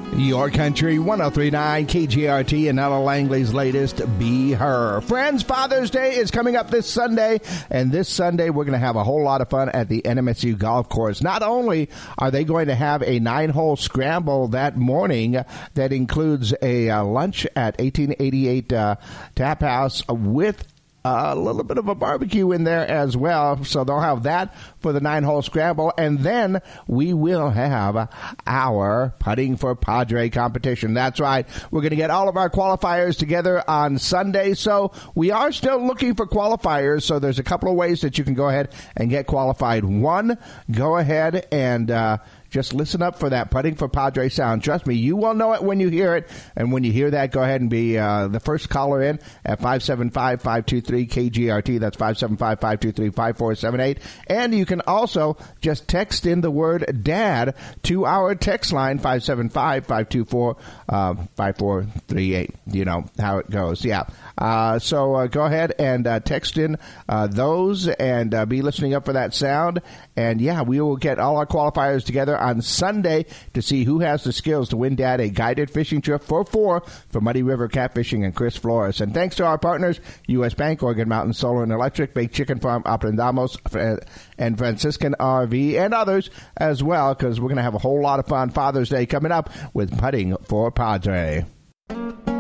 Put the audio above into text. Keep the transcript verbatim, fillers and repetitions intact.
Your Country one oh three point nine K G R T and Ella Langley's latest Be Her. Friends, Father's Day is coming up this Sunday, and this Sunday we're going to have a whole lot of fun at the N M S U Golf Course. Not only are they going to have a nine-hole scramble that morning that includes a uh, lunch at eighteen eighty-eight uh, Tap House with a little bit of a barbecue in there as well. So they'll have that for the nine-hole scramble. And then we will have our Putting for Padre competition. That's right. We're going to get all of our qualifiers together on Sunday. So we are still looking for qualifiers. So there's a couple of ways that you can go ahead and get qualified. One, go ahead and uh, just listen up for that Putting for Padre sound. Trust me, you will know it when you hear it. And when you hear that, go ahead and be uh, the first caller in at five seven five, five two three K G R T. That's five seven five, five two three, five four seven eight. And you can also just text in the word DAD to our text line, five seven five, five two four, five four three eight. You know how it goes. Yeah. Uh, so uh, go ahead and uh, text in uh, those and uh, be listening up for that sound. And, yeah, we will get all our qualifiers together on Sunday to see who has the skills to win Dad a guided fishing trip for four for Muddy River Catfishing and Chris Flores. And thanks to our partners, U S Bank, Oregon Mountain Solar and Electric, Baked Chicken Farm, Aprendamos, and Franciscan R V, and others as well, because we're going to have a whole lot of fun Father's Day coming up with Putting for Padre.